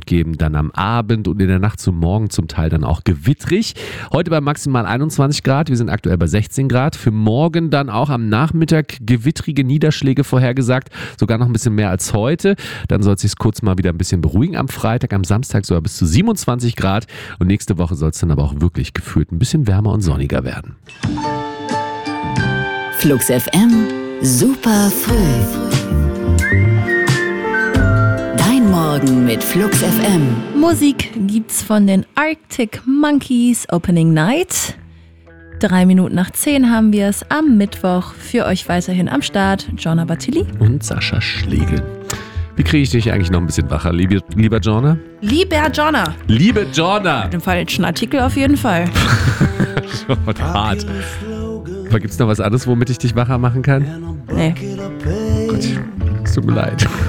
geben. Dann am Abend und in der Nacht zum Morgen zum Teil dann auch gewittrig. Heute bei maximal 21 Grad. Wir sind aktuell bei 16 Grad. Für morgen dann auch am Nachmittag gewittrige Niederschläge vorhergesagt. Sogar noch ein bisschen mehr als heute. Dann soll es sich kurz mal wieder ein bisschen beruhigen am Freitag. Am Samstag sogar bis zu 27 Grad. Und nächste Woche soll es dann aber auch wirklich gefühlt ein bisschen wärmer und sonniger werden. Flux FM, super früh. Dein Morgen mit Flux FM. Musik gibt's von den Arctic Monkeys, Opening Night. 3 Minuten nach 10 haben wir es am Mittwoch. Für euch weiterhin am Start Jonna Bartilli und Sascha Schlegel. Wie kriege ich dich eigentlich noch ein bisschen wacher, lieber Jonna? Lieber Jonna. Liebe Jonna. Mit dem falschen Artikel auf jeden Fall. Hart. Aber gibt's noch was anderes, womit ich dich wacher machen kann? Nee. Gut, es tut mir leid.